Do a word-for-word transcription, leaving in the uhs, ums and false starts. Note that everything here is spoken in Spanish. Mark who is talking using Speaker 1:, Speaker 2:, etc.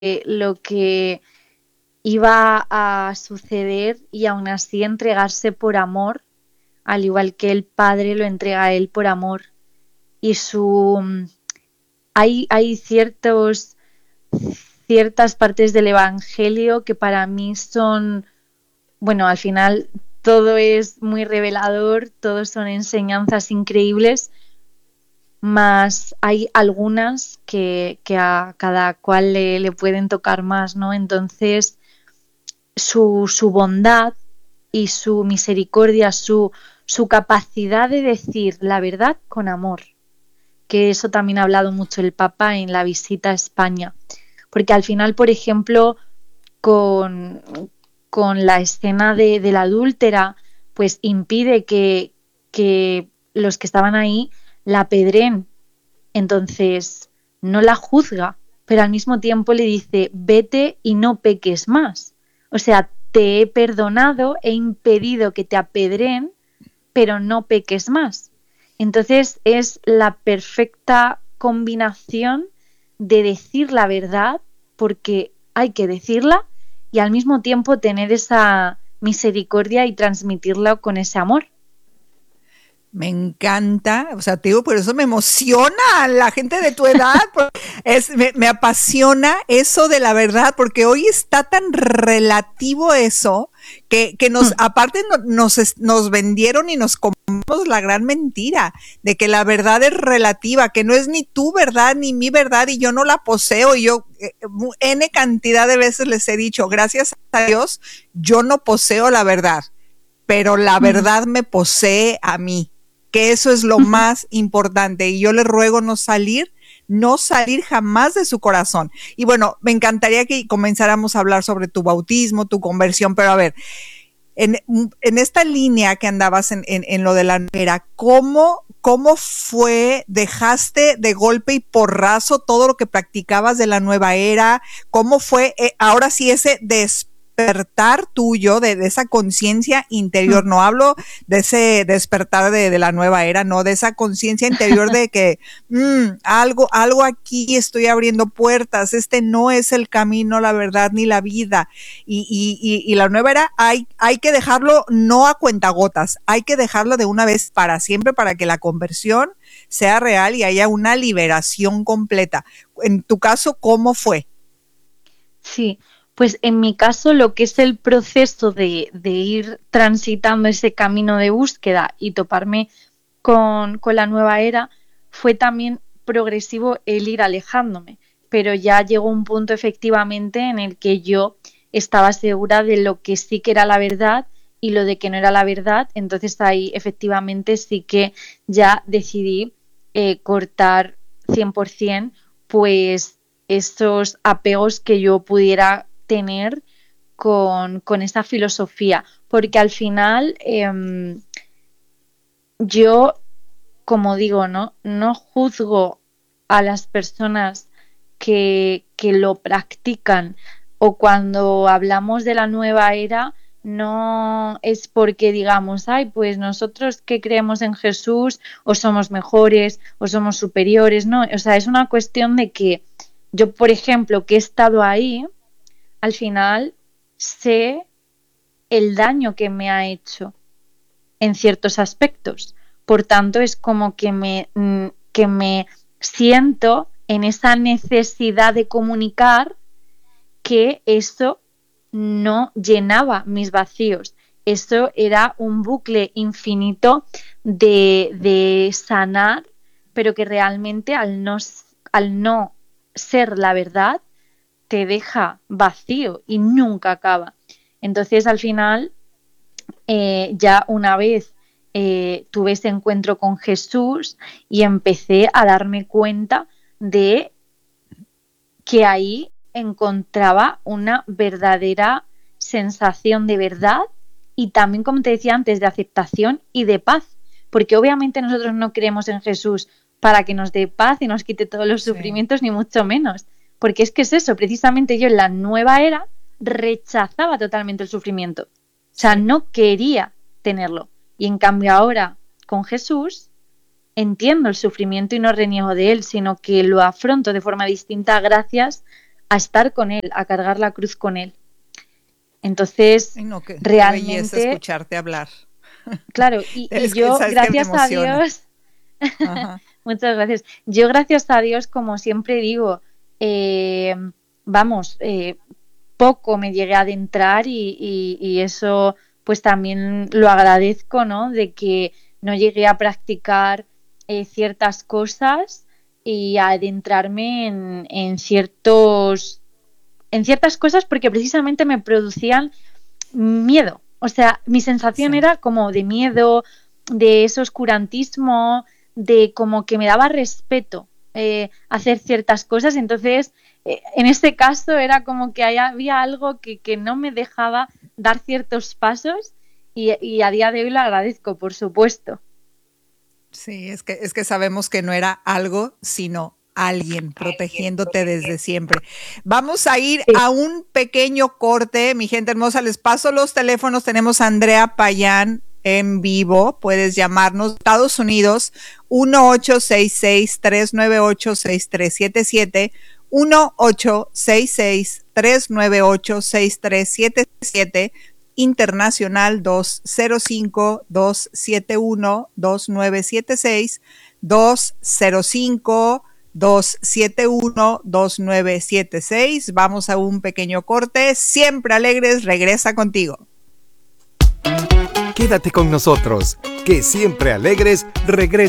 Speaker 1: eh, lo que iba a suceder y aún así entregarse por amor, al igual que el Padre lo entrega a él por amor. Y su hay, hay ciertos, ciertas partes del Evangelio que para mí son, bueno, al final todo es muy revelador, todos son enseñanzas increíbles, más hay algunas que, que a cada cual le, le pueden tocar más, ¿no? Entonces, su, su bondad y su misericordia, su, su capacidad de decir la verdad con amor, que eso también ha hablado mucho el Papa en la visita a España, porque al final, por ejemplo, con, con la escena de, de la adúltera, pues impide que, que los que estaban ahí la apedreen. Entonces no la juzga, pero al mismo tiempo le dice, vete y no peques más. O sea, te he perdonado, he impedido que te apedreen, pero no peques más. Entonces es la perfecta combinación de decir la verdad, porque hay que decirla, y al mismo tiempo tener esa misericordia y transmitirla con ese amor.
Speaker 2: Me encanta, o sea, te digo, por eso me emociona la gente de tu edad, es, me, me apasiona eso de la verdad, porque hoy está tan relativo eso, que, que nos, aparte nos, nos vendieron y nos compramos la gran mentira, de que la verdad es relativa, que no es ni tu verdad ni mi verdad y yo no la poseo, y yo eh, N cantidad de veces les he dicho, gracias a Dios, yo no poseo la verdad, pero la verdad me posee a mí, que eso es lo más importante, y yo le ruego no salir, no salir jamás de su corazón. Y bueno, me encantaría que comenzáramos a hablar sobre tu bautismo, tu conversión, pero a ver, en, en esta línea que andabas en, en, en lo de la nueva, ¿cómo, ¿cómo fue, dejaste de golpe y porrazo todo lo que practicabas de la nueva era? ¿Cómo fue, eh, ahora sí, ese despertar despertar tuyo, de, de esa conciencia interior? No hablo de ese despertar de, de la nueva era, no, de esa conciencia interior de que mmm, algo, algo aquí estoy abriendo puertas, este no es el camino, la verdad, ni la vida, y, y, y, y la nueva era hay, hay que dejarlo no a cuentagotas, hay que dejarlo de una vez para siempre para que la conversión sea real y haya una liberación completa. En tu caso, ¿cómo fue?
Speaker 1: Sí, pues en mi caso lo que es el proceso de, de ir transitando ese camino de búsqueda y toparme con, con la nueva era fue también progresivo el ir alejándome, pero ya llegó un punto efectivamente en el que yo estaba segura de lo que sí que era la verdad y lo de que no era la verdad, entonces ahí efectivamente sí que ya decidí eh, cortar cien por ciento pues estos apegos que yo pudiera tener con, con esa filosofía, porque al final eh, yo, como digo, ¿no? no juzgo a las personas que, que lo practican, o cuando hablamos de la nueva era no es porque digamos, ay, pues nosotros que creemos en Jesús o somos mejores o somos superiores, no, o sea, es una cuestión de que yo, por ejemplo, que he estado ahí, al final sé el daño que me ha hecho en ciertos aspectos. Por tanto, es como que me, que me siento en esa necesidad de comunicar que esto no llenaba mis vacíos. Esto era un bucle infinito de, de sanar, pero que realmente al no, al no ser la verdad, te deja vacío y nunca acaba. Entonces, al final, eh, ya una vez eh, tuve ese encuentro con Jesús y empecé a darme cuenta de que ahí encontraba una verdadera sensación de verdad y también, como te decía antes, de aceptación y de paz, porque obviamente nosotros no creemos en Jesús para que nos dé paz y nos quite todos los sí. sufrimientos, ni mucho menos, porque es que es eso, precisamente yo en la nueva era rechazaba totalmente el sufrimiento, o sea, sí. no quería tenerlo, y en cambio ahora con Jesús entiendo el sufrimiento y no reniego de él, sino que lo afronto de forma distinta gracias a estar con Él, a cargar la cruz con Él. Entonces,
Speaker 2: Ay, no, qué,
Speaker 1: realmente...
Speaker 2: Qué belleza escucharte hablar.
Speaker 1: Claro, y, y
Speaker 2: es
Speaker 1: yo,
Speaker 2: que,
Speaker 1: gracias a Dios... Muchas gracias. Yo, gracias a Dios, como siempre digo, eh, vamos, eh, poco me llegué a adentrar y, y, y eso pues también lo agradezco, ¿no? De que no llegué a practicar eh, ciertas cosas y a adentrarme en, en ciertos en ciertas cosas porque precisamente me producían miedo. O sea, mi sensación sí. era como de miedo, de ese oscurantismo, de como que me daba respeto eh, hacer ciertas cosas. Entonces, eh, en este caso era como que había algo que, que no me dejaba dar ciertos pasos y, y a día de hoy lo agradezco, por supuesto.
Speaker 2: Sí, es que, es que sabemos que no era algo, sino alguien protegiéndote desde siempre. Vamos a ir sí. a un pequeño corte, mi gente hermosa, les paso los teléfonos, tenemos a Andrea Payán en vivo, puedes llamarnos, Estados Unidos, uno ocho seis seis, tres nueve ocho, seis tres siete siete, uno ocho seis seis, tres nueve ocho, seis tres siete siete, internacional dos cero cinco, dos siete uno, dos nueve siete seis, dos cero cinco, dos siete uno, dos nueve siete seis. Vamos a un pequeño corte. Siempre Alegres regresa contigo.
Speaker 3: Quédate con nosotros, que Siempre Alegres regresa.